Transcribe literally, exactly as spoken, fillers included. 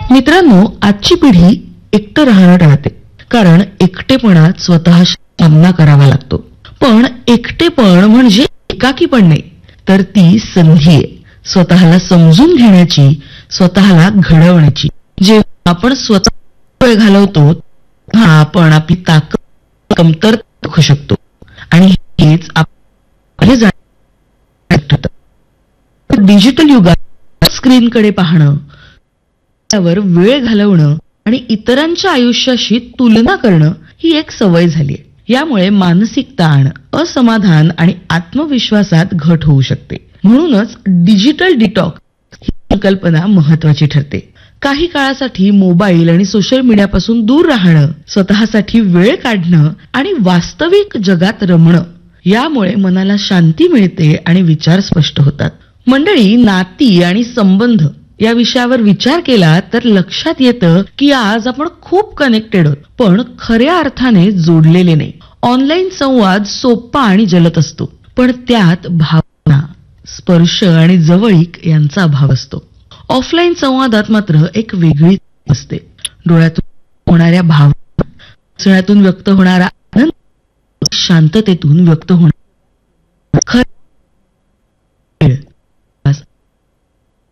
मित्रांनो, आजची पिढी एकटं राहणं टाळते, कारण एकटेपणात स्वतःशी सामना करावा लागतो. पण एकटेपण म्हणजे एकाकीपण नाही, तर ती संधी आहे स्वतःला समजून घेण्याची, स्वतःला घडवण्याची. जेव्हा आपण स्वतः वेळ घालवतो तेव्हा आपण आपली ताकद कमतरता ओळखू शकतो आणि हेच आपले जाणीव ठरतं. डिजिटल युगात स्क्रीनकडे पाहणं, त्यावर वेळ घालवणं आणि इतरांच्या आयुष्याशी तुलना करणं ही एक सवय झाली आहे. यामुळे मानसिक ताण, असमाधान आणि आत्मविश्वासात घट होऊ शकते. म्हणूनच डिजिटल डिटॉक्स ही संकल्पना महत्वाची ठरते. काही काळासाठी मोबाईल आणि सोशल मीडियापासून दूर राहणं, स्वतःसाठी वेळ काढणं आणि वास्तविक जगात रमणं, यामुळे मनाला शांती मिळते आणि विचार स्पष्ट होतात. मंडळी, नाती आणि संबंध या विषयावर विचार केला तर लक्षात येतं की आज आपण खूप कनेक्टेड आहोत, पण खऱ्या अर्थाने जोडलेले नाही. ऑनलाईन संवाद सोपा आणि जलद असतो, पण त्यात भावना, स्पर्श आणि जवळीक यांचा अभाव असतो. ऑफलाईन संवादात मात्र एक वेगळी असते. डोळ्यातून होणाऱ्या भावना, हसण्यातून व्यक्त होणारा आनंद, शांततेतून व्यक्त होणारा